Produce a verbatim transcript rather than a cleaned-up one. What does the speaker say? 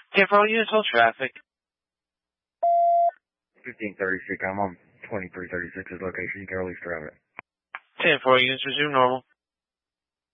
ten four units, hold traffic. fifteen thirty-six, I'm on twenty-three thirty-six's location. You can release traffic. ten four units, resume normal.